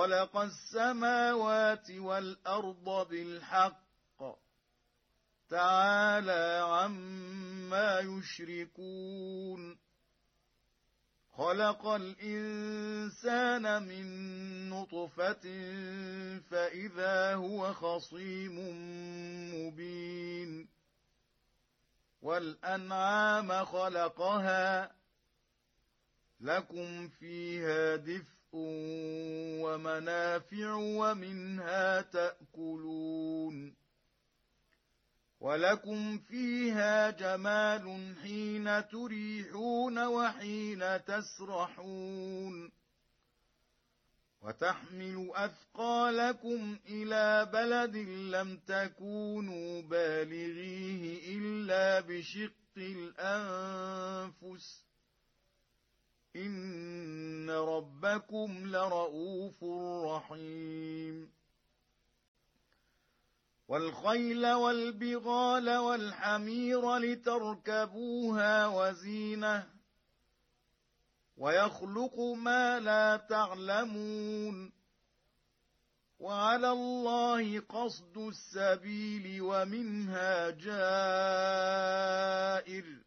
خلق السماوات والأرض بالحق تعالى عما يشركون خلق الإنسان من نطفة فإذا هو خصيم مبين والأنعام خلقها لكم فيها دفء ومنافع ومنها تأكلون ولكم فيها جمال حين تريحون وحين تسرحون وتحمل أثقالكم إلى بلد لم تكونوا بالغيه إلا بشق الأنفس إن ربكم لرؤوف رحيم والخيل والبغال والحمير لتركبوها وزينة ويخلق ما لا تعلمون وعلى الله قصد السبيل ومنها جائر